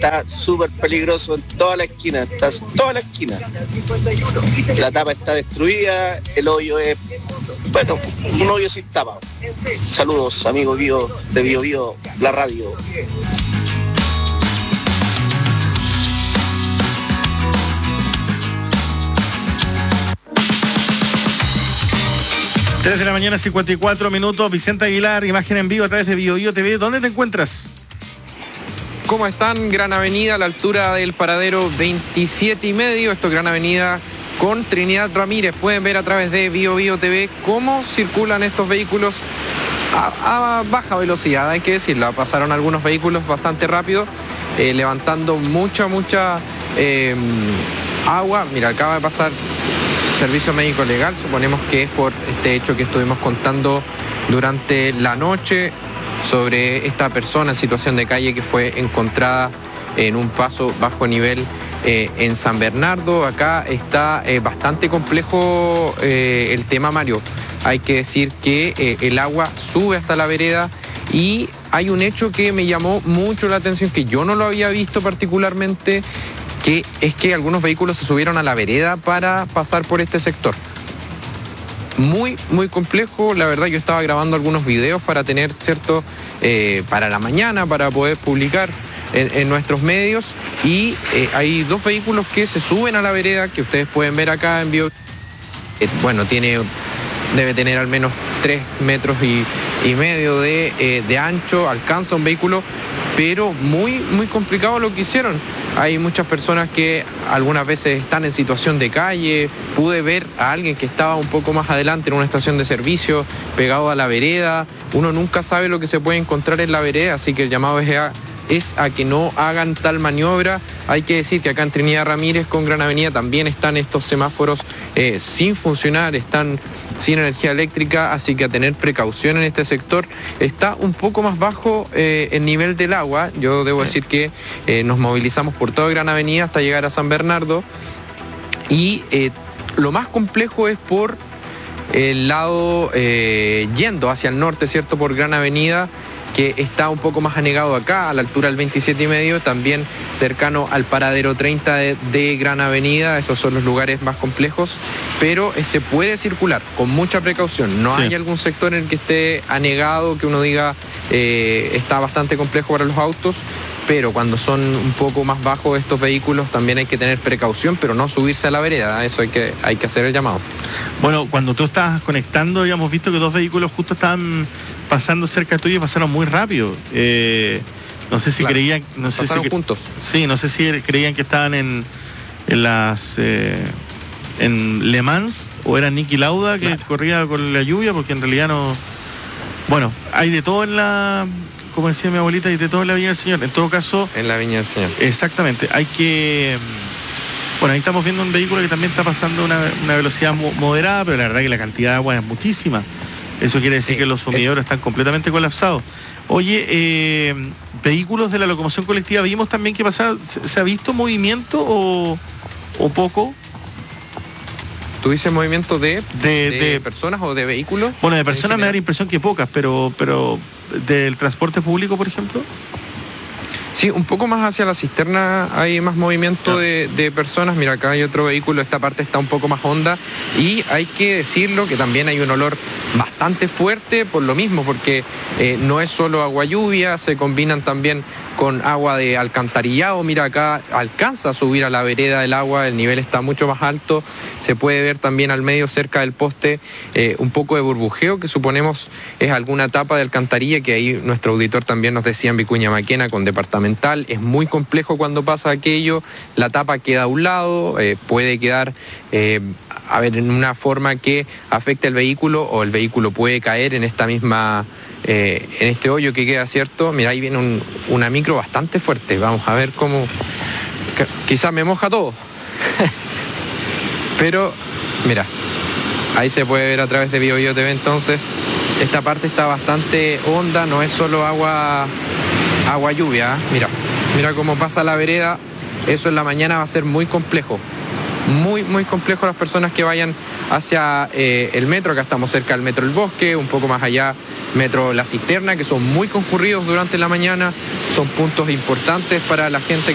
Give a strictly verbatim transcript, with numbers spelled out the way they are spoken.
está súper peligroso en toda la esquina, está en toda la esquina. La tapa está destruida, el hoyo es, bueno, un hoyo sin tapa. Saludos, amigo Bio de Bio Bio, la radio. tres de la mañana, cincuenta y cuatro minutos. Vicente Aguilar, imagen en vivo a través de Bio Bio T V. ¿Dónde te encuentras? ¿Cómo están? Gran Avenida, a la altura del paradero veintisiete y medio. Esto es Gran Avenida con Trinidad Ramírez. Pueden ver a través de Bio Bio T V cómo circulan estos vehículos a, a baja velocidad, hay que decirlo. Pasaron algunos vehículos bastante rápido, eh, levantando mucha, mucha eh, agua. Mira, acaba de pasar Servicio Médico Legal, suponemos que es por este hecho que estuvimos contando durante la noche sobre esta persona en situación de calle que fue encontrada en un paso bajo nivel eh, en San Bernardo. Acá está eh, bastante complejo eh, el tema, Mario. Hay que decir que eh, el agua sube hasta la vereda y hay un hecho que me llamó mucho la atención, que yo no lo había visto particularmente, que es que algunos vehículos se subieron a la vereda para pasar por este sector. Muy, muy complejo, la verdad. Yo estaba grabando algunos videos para tener, cierto, eh, para la mañana, para poder publicar en, en nuestros medios, y eh, hay dos vehículos que se suben a la vereda, que ustedes pueden ver acá en vivo. Eh, bueno, tiene, debe tener al menos tres metros y, y medio de, eh, de ancho, alcanza un vehículo, pero muy, muy complicado lo que hicieron. Hay muchas personas que algunas veces están en situación de calle. Pude ver a alguien que estaba un poco más adelante en una estación de servicio, pegado a la vereda. Uno nunca sabe lo que se puede encontrar en la vereda, así que el llamado es a, es a que no hagan tal maniobra. Hay que decir que acá en Trinidad Ramírez con Gran Avenida también están estos semáforos eh, sin funcionar, están sin energía eléctrica, así que a tener precaución en este sector. Está un poco más bajo eh, el nivel del agua. Yo debo decir que eh, nos movilizamos por toda Gran Avenida hasta llegar a San Bernardo, y eh, lo más complejo es por el lado eh, yendo hacia el norte, ¿cierto? Por Gran Avenida, que está un poco más anegado acá, a la altura del veintisiete y medio, también cercano al paradero treinta de, de Gran Avenida. Esos son los lugares más complejos, pero eh, se puede circular con mucha precaución. No sí. hay algún sector en el que esté anegado, que uno diga eh, está bastante complejo para los autos, pero cuando son un poco más bajos estos vehículos también hay que tener precaución, pero no subirse a la vereda. Eso hay que, hay que hacer el llamado. Bueno, cuando tú estabas conectando, habíamos visto que dos vehículos justo estaban pasando cerca tuyo y pasaron muy rápido. Eh, no sé si claro, creían... No sé pasaron si, juntos. Sí, no sé si creían que estaban en, en las... Eh, en Le Mans, o era Niki Lauda que claro. corría con la lluvia, porque en realidad no... Bueno, hay de todo en la... Como decía mi abuelita, hay de todo en la Viña del Señor. En todo caso... En la Viña del Señor. Exactamente. Hay que... Bueno, ahí estamos viendo un vehículo que también está pasando una, una velocidad moderada, pero la verdad que la cantidad de agua es muchísima. Eso quiere decir sí, que los sumidores es... están completamente colapsados. Oye, eh, vehículos de la locomoción colectiva, vimos también que pasaba, ¿se, se ha visto movimiento o, o poco? ¿Tú dices movimiento de, de, de, de personas o de vehículos? Bueno, de personas me da la impresión que pocas, pero, pero del transporte público, por ejemplo. Sí, un poco más hacia la cisterna hay más movimiento no. de, de personas. Mira, acá hay otro vehículo, esta parte está un poco más honda, y hay que decirlo que también hay un olor bastante fuerte por lo mismo, porque eh, no es solo agua lluvia, se combinan también con agua de alcantarillado. Mira, acá alcanza a subir a la vereda el agua, el nivel está mucho más alto. Se puede ver también al medio, cerca del poste, eh, un poco de burbujeo, que suponemos es alguna tapa de alcantarilla, que ahí nuestro auditor también nos decía en Vicuña Maquena con departamental. Es muy complejo cuando pasa aquello, la tapa queda a un lado, eh, puede quedar eh, a ver, en una forma que afecte al vehículo, o el vehículo puede caer en esta misma... Eh, en este hoyo que queda, ¿cierto? Mira, ahí viene un, una micro bastante fuerte. Vamos a ver cómo... Quizás me moja todo. Pero, mira, ahí se puede ver a través de Bio Bio T V. Entonces, esta parte está bastante honda, no es solo agua, agua lluvia. ¿eh? Mira, mira cómo pasa la vereda. Eso en la mañana va a ser muy complejo. Muy, muy complejo las personas que vayan hacia eh, el metro. Acá estamos cerca del metro El Bosque, un poco más allá metro La Cisterna, que son muy concurridos durante la mañana. Son puntos importantes para la gente